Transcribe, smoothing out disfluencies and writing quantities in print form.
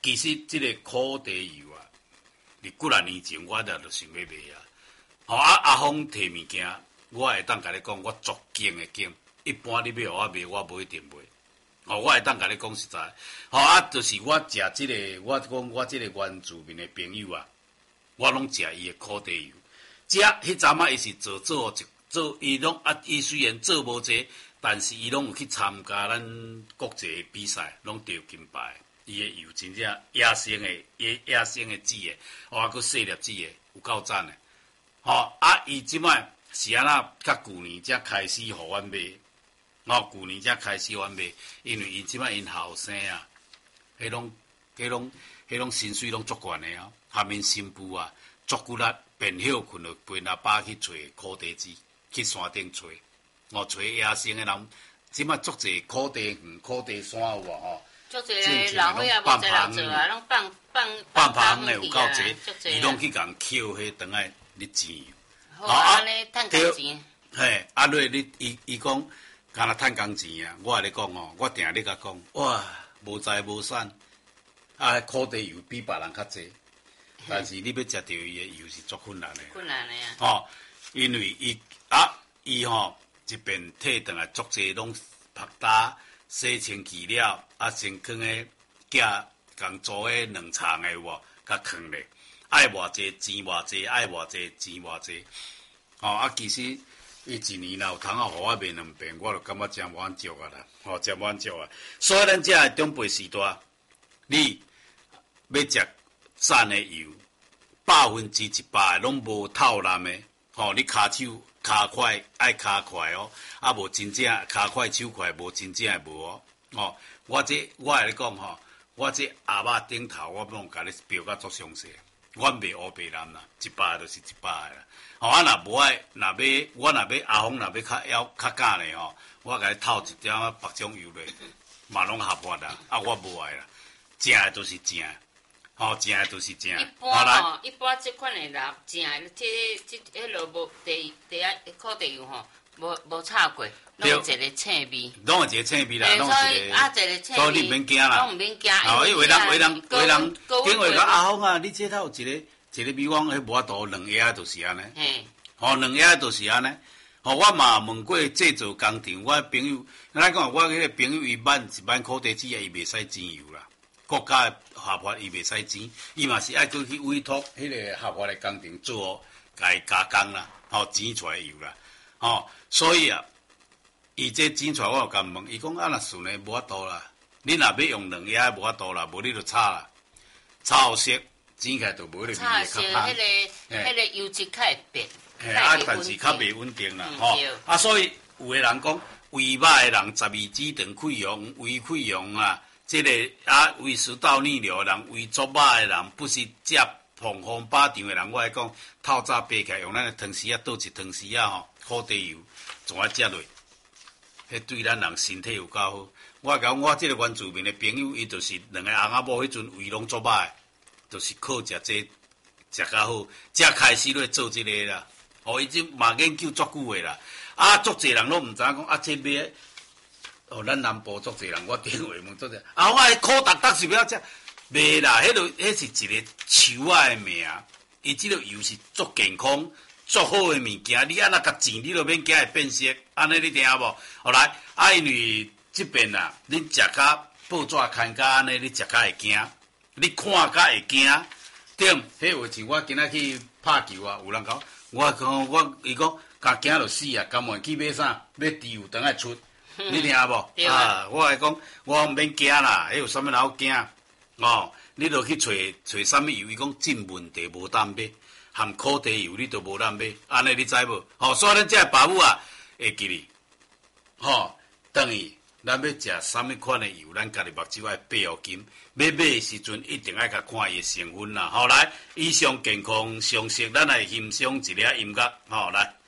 其实这个苦茶油啊，你几啊年前我就想要卖啊。阿峰摕物件，我会当甲你讲，我足劲的劲。一般你要我卖，我无一定卖。我会当甲你讲实在。就是我食这个，我讲我这个原住民的朋友啊，我拢食伊的苦茶油。迄阵仔伊是做，伊拢伊虽然做无济，但是伊拢有去参加咱国际比赛，拢得金牌。伊的油真正野生的籽的，还佫细粒籽的，有够赞的。伊即摆是安那？较旧年才开始互阮卖，旧年才开始阮卖，因为伊即摆因后生啊，迄拢薪水拢足悬的啊，下面新妇啊，足骨力变休困就陪阿爸去找苦茶籽，去山顶找，找野生的人，即摆足侪苦茶园、苦茶山有无？ 足侪老伙仔无在人做啊，拢放芳的有够侪，伊拢去共捡迄等下你钱。 好，安尼趁工钱。 嘿，瑞你伊讲，敢若趁工钱啊！我甲你讲我定咧甲讲，哇，无财无产，苦茶油比别人较济，但是你要食到伊的油是足困难的。 困难的啊！ 因为伊一边摕转来足济拢拍打。洗清气了，先放个架，共做个两层的有甲放咧，爱偌济钱偌济，爱偌济钱偌济。其实伊一年啦有通互我卖两遍，我就感觉真满足啊啦，真满足啊。所以咱遮个长辈时代，你要食赞的油，100%拢无透蓝的，你骹手。骹快爱骹快无真正骹快手快，无真正的无我会你讲我这阿嬷顶头，我拢甲你标甲足详细。阮卖乌白蓝啦，100就是100啦。若无爱，我若要阿峰若要较假咧我甲你透一点白种油咧，嘛拢合法啦。我无爱啦，正的都是正的。正的都是正的。 一般这款的啦，正的，迄落无第一苦茶油无炒过，拢有一个青味。 拢有一个青味啦，拢有一个青味。 所以你免惊啦。 拢毋免惊。 因为人，因为讲阿峰啊，你这头有一个味，我迄无法度两下就是安尼。两下就是安尼。我嘛问过制作工厂，我朋友，咱讲我迄个朋友伊万苦茶籽伊袂使煎油啦。国家的合法伊袂使钱，伊嘛是爱去委托迄个合法的工厂做，甲伊加工啦，煎出来油啦，所以啊，伊这煎出来我有甲问，伊讲若顺的无法度啦，你若要用两下无法度啦，无你就炒啦，炒好色煎起来就无咧味会较香。 炒色迄个油脂较会变， 但是较袂稳定啦，所以有个人讲胃歹的人12指肠溃疡、胃溃疡啊。这个胃食道逆流的人，胃作歹的人，不是食碰风巴掌的人，我来讲，透早爬起来用咱的汤匙倒一汤匙苦茶油，怎啊食落？迄对咱人身体有够好。我讲我这个原住民的朋友，伊就是两个翁仔某，迄阵胃拢作歹，就是靠食这食较好，才开始咧做这个啦。伊这嘛研究足久的啦。足侪人拢毋知影讲这买。咱南部足侪人，我电话问足侪。我苦达是不要食，袂啦，迄是一个树仔的命。伊即个油是足健康、足好的物件。你安那甲钱，你就免惊会变色。安尼你听无？后来因为即边啊，恁食甲报纸看甲安尼，你食甲会惊，你看甲会惊。对，迄话像我今仔去拍球啊，有人讲，伊讲，甲惊就死啊，甘愿去买啥？买猪油等下出。你听无？我来讲，我毋免惊啦，迄有啥物人好惊？你著去找啥物油？伊讲进问题无当买，含苦茶油你都无当买，安尼你知无？所以咱这爸母啊，会记哩，等于咱要食啥物款的油，咱家己目睭爱闭互金，要买的时阵一定爱甲看伊的成分啦。来，以上健康常识，咱来欣赏一个音乐，来。